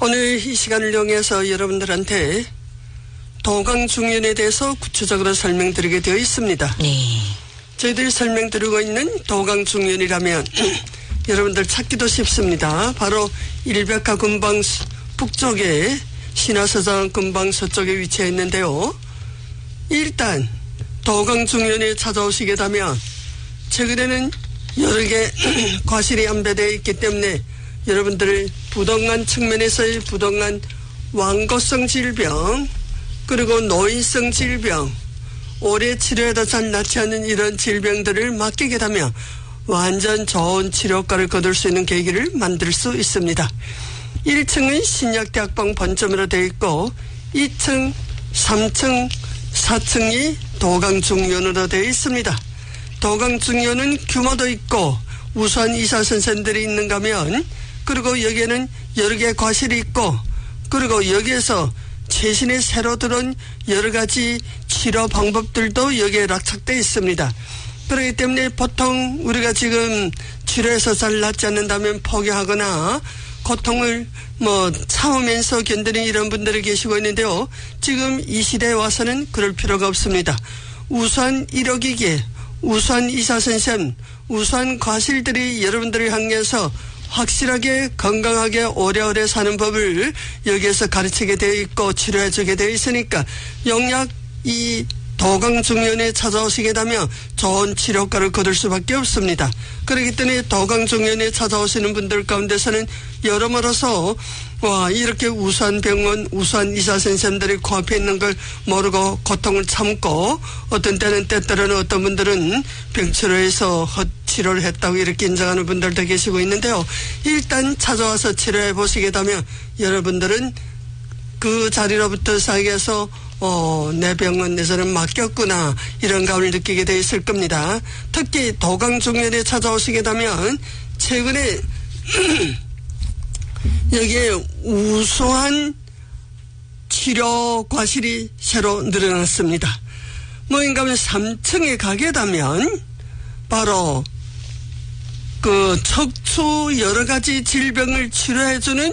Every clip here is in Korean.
오늘 이 시간을 이용해서 여러분들한테 도강중년에 대해서 구체적으로 설명드리게 되어 있습니다. 네. 저희들이 설명드리고 있는 도강중년이라면 여러분들 찾기도 쉽습니다. 바로 일백화 근방 북쪽에 신화서장 근방 서쪽에 위치해 있는데요. 일단 도강중년에 찾아오시게 되면 최근에는 여러 개 과실이 안배되어 있기 때문에 여러분들 부동산 측면에서의 부동산 완고성 질병 그리고 노인성 질병 오래 치료해도 잘 낫지 않는 이런 질병들을 맡기게 되면 완전 좋은 치료효과를 거둘 수 있는 계기를 만들 수 있습니다. 1층은 신약대학방 본점으로 되어 있고 2층, 3층, 4층이 도강중년으로 되어 있습니다. 도강중년은 규모도 있고 우수한 의사 선생님들이 있는가 하면 그리고 여기에는 여러 개의 과실이 있고 그리고 여기에서 최신에 새로 들어온 여러 가지 치료 방법들도 여기에 락착되어 있습니다. 그렇기 때문에 보통 우리가 지금 치료해서 잘 낫지 않는다면 포기하거나 고통을 참으면서 견디는 이런 분들이 계시고 있는데요. 지금 이 시대에 와서는 그럴 필요가 없습니다. 우수한 의료기기, 우수한 의사선생님, 우수한 과실들이 여러분들을 향해서 확실하게 건강하게 오래오래 사는 법을 여기에서 가르치게 되어 있고 치료해주게 되어 있으니까 영약 이 도강중년에 찾아오시게 되면 좋은 치료효과를 거둘 수밖에 없습니다. 그렇기 때문에 도강중년에 찾아오시는 분들 가운데서는 여러모로서 이렇게 우수한 병원, 우수한 의사 선생님들이 코앞에 있는 걸 모르고 고통을 참고 어떤 때는 때때로는 어떤 분들은 병치료해서 헛치료를 했다고 이렇게 인정하는 분들도 계시고 있는데요. 일단 찾아와서 치료해 보시게 되면 여러분들은 그 자리로부터 사기에서 내 병은 내서는 맡겼구나 이런 감을 느끼게 되어 있을 겁니다. 특히 도강중년에 찾아오시게 되면 최근에 여기에 우수한 치료 과실이 새로 늘어났습니다. 뭐인가 하면 3층에 가게 되면 바로 그 척추 여러 가지 질병을 치료해주는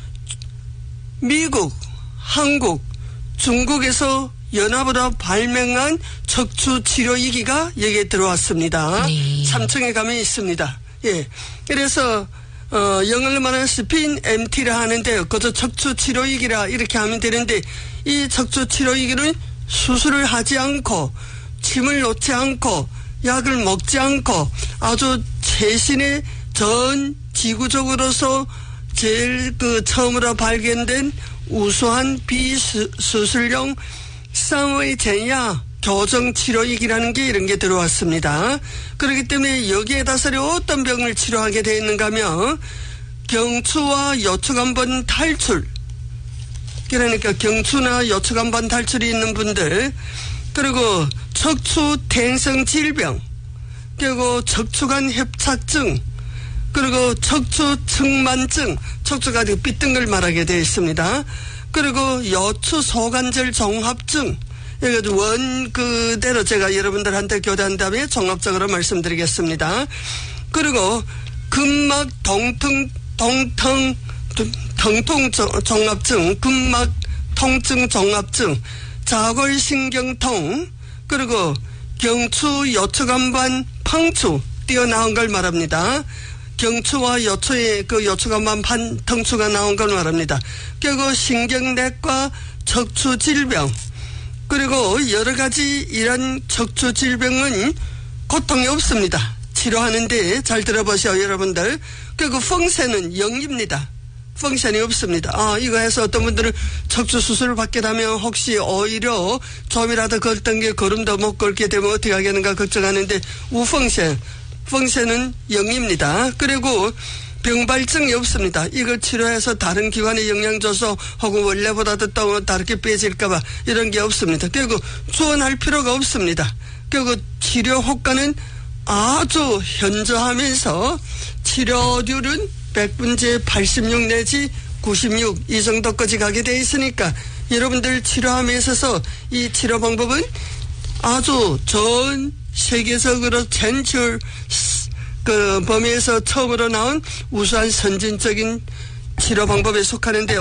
미국, 한국, 중국에서 연합으로 발명한 척추 치료기기가 여기에 들어왔습니다. 네. 3층에 가면 있습니다. 예. 그래서 영어로 말하면 스핀 MT라 하는데요. 그저 척추 치료기기라 이렇게 하면 되는데 이 척추 치료기기는 수술을 하지 않고 침을 놓지 않고 약을 먹지 않고 아주 최신의 전 지구적으로서 제일 처음으로 발견된 우수한 비수술용 쌍의 제야 교정 치료기기라는 게 이런 게 들어왔습니다. 그렇기 때문에 여기에다 어떤 병을 치료하게 되어 있는가 하면 경추와 요추간번 탈출 그러니까 경추나 요추간번 탈출이 있는 분들 그리고 척추 퇴행성 질병 그리고 척추관 협착증 그리고 척추 측만증 척추가 삐뜬 걸 말하게 되어 있습니다. 그리고 요추 소관절 종합증 이거 원 그대로 제가 여러분들한테 교대한 다음에 종합적으로 말씀드리겠습니다. 그리고 근막 통통 종합증 근막 통증 종합증 자골신경통 그리고 경추 요추간반 팡추 뛰어나온 걸 말합니다. 경추와 요추의 요추간반 팡추가 나온 걸 말합니다. 그리고 신경내과 척추 질병 그리고 여러 가지 이런 척추 질병은 고통이 없습니다. 치료하는데 잘 들어보세요 여러분들. 그리고 펑센은 0입니다. 펑션이 없습니다. 이거 해서 어떤 분들은 척추 수술을 받게 되면 혹시 오히려 좀이라도 걷던 게 걸음도 못 걸게 되면 어떻게 하겠는가 걱정하는데 펑션은 0입니다. 그리고 병발증이 없습니다. 이걸 치료해서 다른 기관에 영향 줘서 혹은 원래보다도 또 다르게 빼질까봐 이런 게 없습니다. 그리고 주원할 필요가 없습니다. 그리고 치료 효과는 아주 현저하면서 치료률은 100분째 86 내지 96 이 정도까지 가게 돼 있으니까 여러분들 치료함에 있어서 이 치료 방법은 아주 전 세계적으로 전출 범위에서 처음으로 나온 우수한 선진적인 치료 방법에 속하는데